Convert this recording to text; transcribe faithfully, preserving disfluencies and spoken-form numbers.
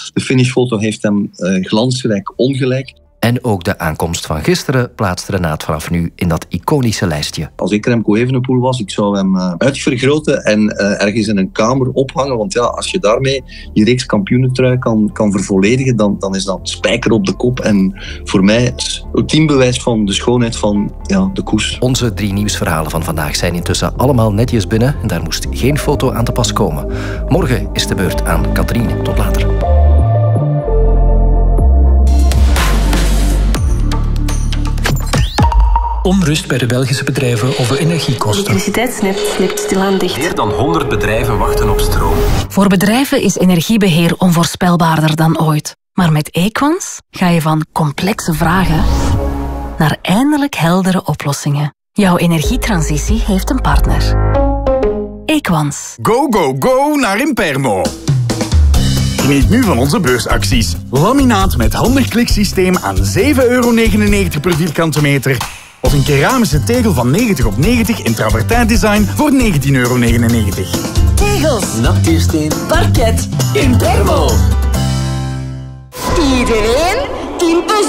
koers. De finishfoto heeft hem uh, glansrijk ongelijk. En ook de aankomst van gisteren plaatst Renaat vanaf nu in dat iconische lijstje. Als ik Remco Evenepoel was, ik zou hem uh, uitvergroten en uh, ergens in een kamer ophangen. Want ja, als je daarmee je reeks kampioenentrui kan, kan vervolledigen, dan, dan is dat spijker op de kop. En voor mij het ultiem bewijs van de schoonheid van ja, de koers. Onze drie nieuwsverhalen van vandaag zijn intussen allemaal netjes binnen. En daar moest geen foto aan te pas komen. Morgen is de beurt aan Katrien. Tot later. Onrust bij de Belgische bedrijven over energiekosten. Het elektriciteitsnet slipt stilaan dicht. Meer dan honderd bedrijven wachten op stroom. Voor bedrijven is energiebeheer onvoorspelbaarder dan ooit. Maar met Equans ga je van complexe vragen naar eindelijk heldere oplossingen. Jouw energietransitie heeft een partner. Equans. Go, go, go naar Impermo. Geniet nu van onze beursacties. Laminaat met handig kliksysteem aan zeven euro negenennegentig per vierkante meter. Of een keramische tegel van negentig op negentig in travertijn design voor negentien euro negenennegentig. Tegels, natuursteen, parket, Impermo. Iedereen in